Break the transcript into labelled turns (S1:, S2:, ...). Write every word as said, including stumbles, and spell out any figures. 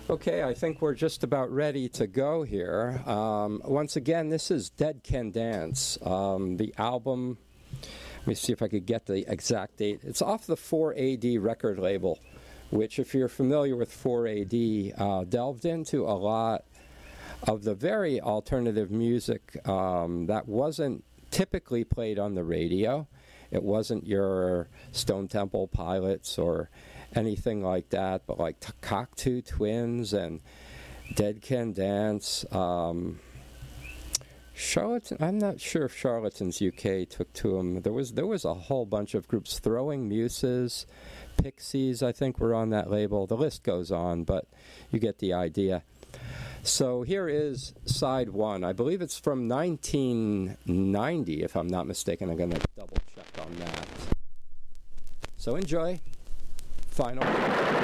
S1: Okay, I think we're just about ready to go here. Um, once again, this is Dead Can Dance. Um, the album, let me see if I could get the exact date. It's off the four A D record label, which, if you're familiar with four A D, uh, delved into a lot of the very alternative music um, that wasn't typically played on the radio. It wasn't your Stone Temple Pilots or anything like that, but like T- Cocteau Twins and Dead Can Dance. Um, Charlatan, I'm not sure if Charlatans U K took to them. There was there was a whole bunch of groups. Throwing Muses, Pixies, I think, were on that label. The list goes on, but you get the idea. So here is side one. I believe it's from nineteen ninety, if I'm not mistaken. I'm going to double check on that. So enjoy. Final.